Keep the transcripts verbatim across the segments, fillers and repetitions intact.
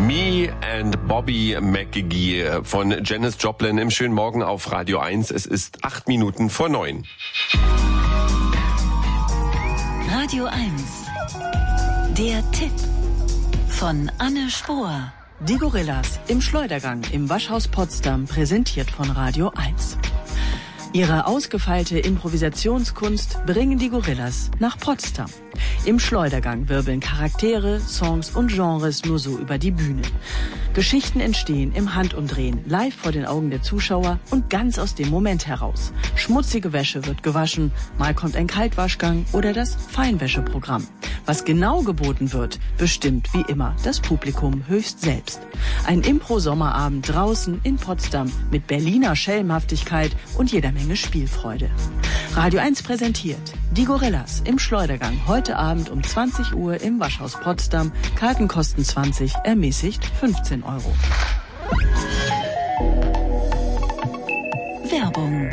Me and Bobby McGee von Janis Joplin im schönen Morgen auf Radio eins. Es ist acht Minuten vor neun. Radio eins. Der Tipp von Anne Spohr. Die Gorillas im Schleudergang im Waschhaus Potsdam, präsentiert von Radio eins. Ihre ausgefeilte Improvisationskunst bringen die Gorillas nach Potsdam. Im Schleudergang wirbeln Charaktere, Songs und Genres nur so über die Bühne. Geschichten entstehen im Handumdrehen, live vor den Augen der Zuschauer und ganz aus dem Moment heraus. Schmutzige Wäsche wird gewaschen, mal kommt ein Kaltwaschgang oder das Feinwäscheprogramm. Was genau geboten wird, bestimmt wie immer das Publikum höchst selbst. Ein Impro-Sommerabend draußen in Potsdam mit Berliner Schelmhaftigkeit und jeder Menge Spielfreude. Radio eins präsentiert Die Gorillas im Schleudergang heute Abend um zwanzig Uhr im Waschhaus Potsdam. Karten kosten zwanzig, ermäßigt fünfzehn Euro. Werbung.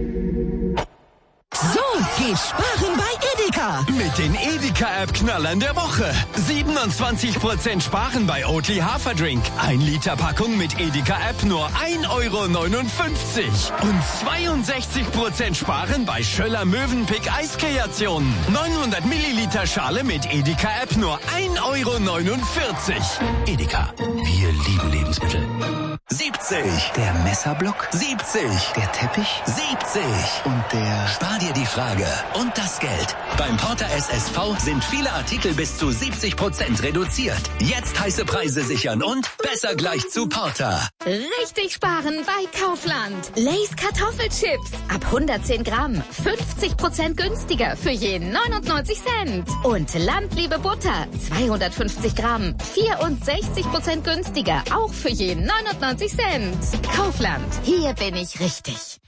So geht sparen bei Edeka. Mit den Edeka-App-Knallern der Woche. siebenundzwanzig Prozent sparen bei Oatly Haferdrink. Ein Liter Packung mit Edeka-App nur ein Euro neunundfünfzig. Und zweiundsechzig Prozent sparen bei Schöller Mövenpick Eiskreationen. neunhundert Milliliter Schale mit Edeka-App nur ein Euro neunundvierzig. Edeka, wir lieben Lebensmittel. siebzig. Der Messerblock. siebzig. Der Teppich. siebzig. Und der... Spar dir die Frage und das Geld. Beim Porter S S V sind viele Artikel bis zu siebzig Prozent reduziert. Jetzt heiße Preise sichern und besser gleich zu Porter. Richtig sparen bei Kaufland. Lay's Kartoffelchips ab hundertzehn Gramm. fünfzig Prozent günstiger für jeden neunundneunzig Cent. Und Landliebe Butter zweihundertfünfzig Gramm. vierundsechzig Prozent günstiger. Auch für jeden neunundneunzig Cent. Kaufland. Hier bin ich richtig.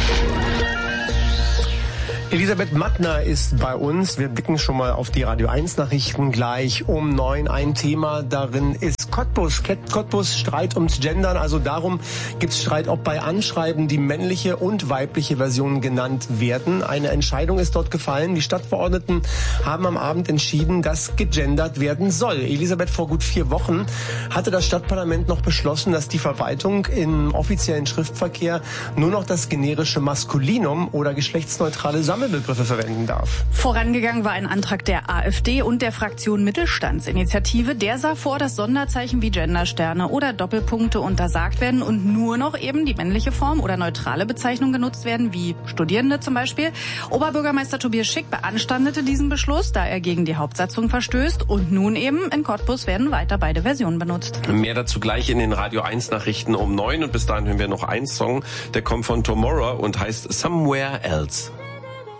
Elisabeth Mattner ist bei uns. Wir blicken schon mal auf die Radio eins Nachrichten gleich um neun. Ein Thema darin ist Cottbus. Cottbus, Streit ums Gendern. Also darum gibt es Streit, ob bei Anschreiben die männliche und weibliche Version genannt werden. Eine Entscheidung ist dort gefallen. Die Stadtverordneten haben am Abend entschieden, dass gegendert werden soll. Elisabeth, vor gut vier Wochen hatte das Stadtparlament noch beschlossen, dass die Verwaltung im offiziellen Schriftverkehr nur noch das generische Maskulinum oder geschlechtsneutrale Sammelbegriffe verwenden darf. Vorangegangen war ein Antrag der AfD und der Fraktion Mittelstandsinitiative. Der sah vor, dass Sonderzeichen wie Gendersterne oder Doppelpunkte untersagt werden und nur noch eben die männliche Form oder neutrale Bezeichnung genutzt werden, wie Studierende zum Beispiel. Oberbürgermeister Tobias Schick beanstandete diesen Beschluss, da er gegen die Hauptsatzung verstößt. Und nun eben in Cottbus werden weiter beide Versionen benutzt. Mehr dazu gleich in den Radio eins Nachrichten um neun. Und bis dahin hören wir noch einen Song, der kommt von Tomorrow und heißt Somewhere Else.